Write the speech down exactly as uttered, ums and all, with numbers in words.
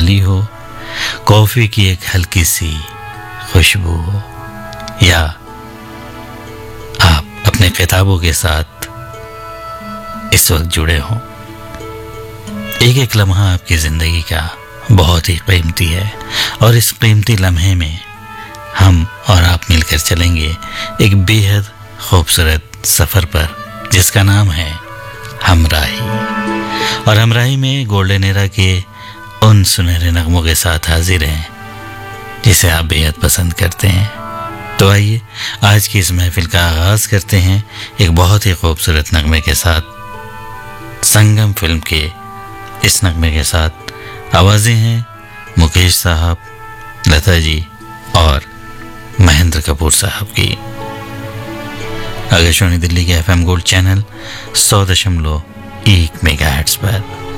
हरियाली हो, कॉफ़ी की एक हल्की सी खुशबू हो, या आप अपने किताबों के साथ इस वक्त जुड़े हों। एक एक लम्हा आपकी ज़िंदगी का बहुत ही कीमती है और इस कीमती लम्हे में हम और आप मिलकर चलेंगे एक बेहद खूबसूरत सफ़र पर, जिसका नाम है हमराही। और हमराही में गोल्डन एरा के उन सुनहरे नगमों के साथ हाजिर हैं जिसे आप बेहद पसंद करते हैं। तो आइए आज की इस महफिल का आगाज़ करते हैं एक बहुत ही खूबसूरत नगमे के साथ। संगम फिल्म के इस नगमे के साथ आवाज़ें हैं मुकेश साहब, लता जी और महेंद्र कपूर साहब की। आकाशवाणी दिल्ली के एफ एम गोल्ड चैनल सौ दशमलव एक मेगाहर्ट्ज़ पर।